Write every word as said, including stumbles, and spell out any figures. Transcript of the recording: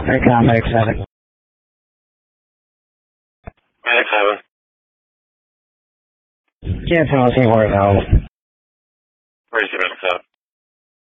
Recon, Medic seven. Medic seven. Can't tell us anywhere available. Where's he been?